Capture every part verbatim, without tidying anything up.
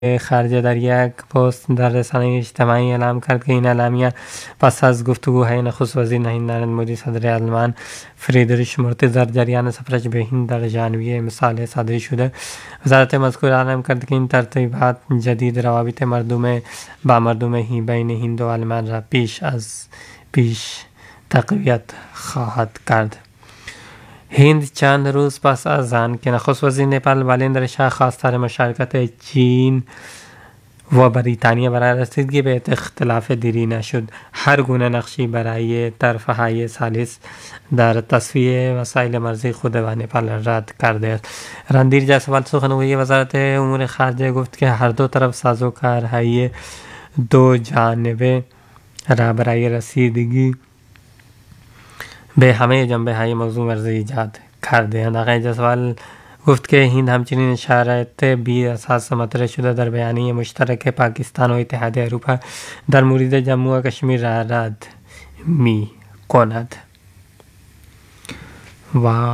خارجه در یک پست در رسانه اجتماعی اعلام کرد که این اعلامیه پس از گفتگوهای نخست وزیر هند نریندر مودی صدر آلمان فریدریش مرتز در جریان سفرش به هند در ژانویه امسال صادر شده. وزارت مذکور اعلام کرد که این ترتیبات جدید روابط مردم با مردم بین هند و آلمان را پیش از پیش تقویت خواهد کرد. هند چند روز پس از آن که نخست وزیر نپال بالندر شاه خواستار مشارکت چین و بریتانیا برای رسیدگی به اختلاف دیری نشد، هر گونه نقشی برای طرفهای ثالث در تصفیه مسائل مرزی خود و نپال رد کرده است. رندیر جایسوال سخنگوی وزارت امور خارجه گفت که هر دو طرف سازوکارهای دو جانبه را برای رسیدگی به همه جنبه های موضوع مرزی ایجاد کرده اند. آقای جایسوال گفت که هند همچنین شرایط بی اساس مطرح شده در بیانیه مشترک پاکستان و اتحادیه اروپا در مورد جموں و کشمیر را رد می کند. و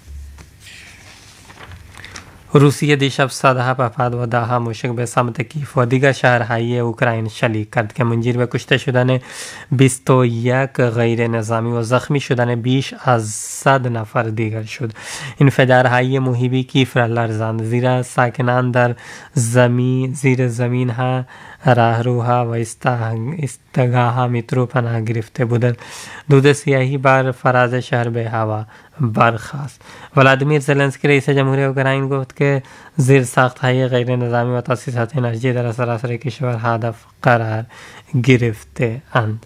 روسیه دیشب صدها پهپاد و دهها موشک به سمت کیف و دیگر شهرهای اوکراین شلیک کرد که منجر به کشته شدن بیست و یک غیر نظامی و زخمی شدن بیش از صد نفر دیگر شد. انفجارهای محیط کیف را لرزاند، زیرا ساکنان در زمین زیر زمین ها، راهروها و ایستگاه مترو پناه گرفته بودند. دود سیاهی بر فراز شهر به هوا برخاست. ولادیمیر زلنسکی رئیس جمهوری اوکراین گفت که زیر ساخت‌های غیر نظامی و تاسیسات انرژی در سراسر کشور هدف قرار گرفته اند.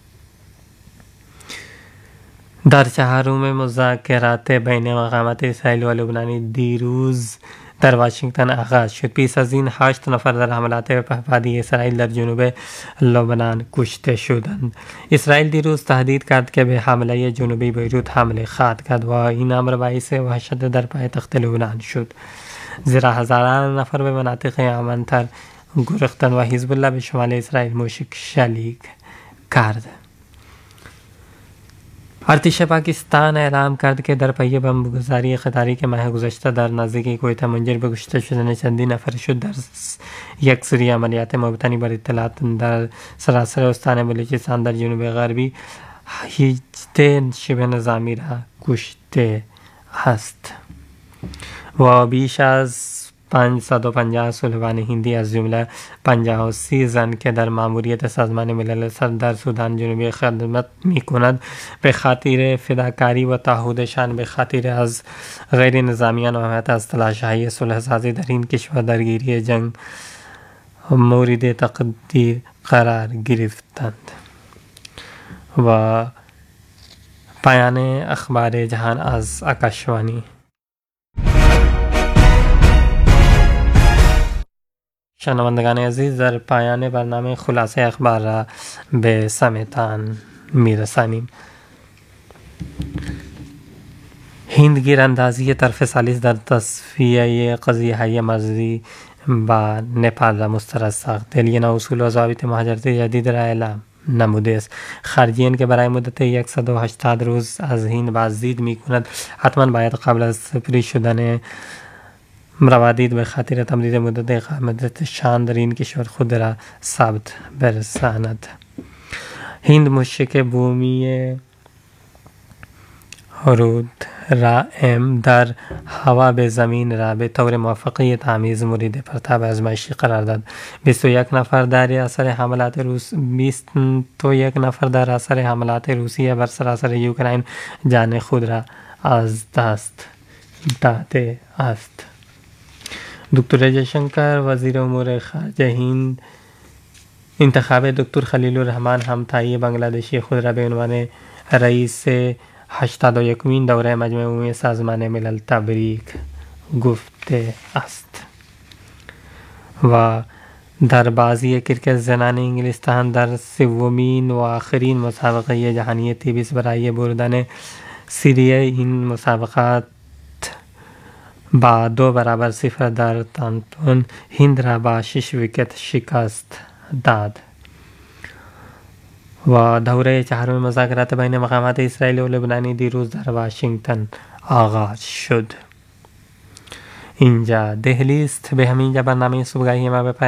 در چهارم مذاکرات بین مقامات اسرائیل و لبنانی دیروز در واشنگتن آغاز شد. پیش از این هشت نفر در حملات پهپادی اسرائیل در جنوب لبنان کشته شدند. اسرائیل دیروز تهدید کرد که به حمله جنوبی بیروت حمله خواهد کرد و این امر باعث وحشت در پایتخت لبنان شد، زیرا هزاران نفر به مناطق امن‌تر گریختند و حزب الله به شمال اسرائیل موشک شلیک کرد. ارتش پاکستان اعلام کرد که در پی بمبگذاری خطری که ماه گذشته در نزدیکی کویتا منجر به کشته شدن چندین نفر شد، در یک سری عملیات مبتنی بر اطلاعات در سراسر استان بلوچستان در جنوب غربی هجده شبه نظامی را کشته است و بیش از پانصد و پنجاه صلحبان هندی از جمله پنجاه و سه زن که در ماموریت سازمان ملل در سودان جنوبی خدمت می کند به خاطر فداکاری و تعهدشان به خاطر از غیر نظامیان و حمایت از تلاش‌های صلح سازی در این کشور درگیری جنگ مورد تقدیر قرار گرفتند. و پایان اخبار جهان از آکاشوانی. شنوندگان عزیز، در پایان برنامه خلاصه اخبار را به سمتان میرسانیم. هند گیراندازی طرف ثالث در تصفیه قضیه های مرزی با نپال را مسترد ساخت. دلیل اصول و ضوابط مهاجرت جدید را اعلام نموده است. خارجیان که برای مدت صد و هشتاد روز از هند بازدید می کند حتما باید قبل از سپری شدن روادید به خاطر تمدید مدت اقامتشان در این کشور خود را ثبت برساند. هند موشک بومی رود را ام در هوا به زمین را به طور موفقی تمیز مورد پرتاب آزمایشی قرار داد. بیست و یک نفر در اثر حملات روس بیست و یک نفر در اثر حملات روسیه بر سراسر اوکراین جان خود را از دست داده است. دکتر جیشنکر وزیر امور خارجه هند انتخاب دکتر خلیل الرحمن همتای بنگلادشی خود را به عنوان رئیس هشتاد و یکمین دوره مجمع عمومی سازمان ملل تبریک گفته است. و در بازی کرکت زنان انگلستان در سومین و آخرین مسابقه جهانی تیبیس برای بردن سری این مسابقات با دو برابر صفر در تانتون هند را با شش ویکت شکست داد. و دوره چهارم مذاکرات بین مقامات اسرائیل و لبنانی دیروز در واشنگتن آغاز شد. اینجا دهلی است به همینجا برنامه صبحگاهی ما به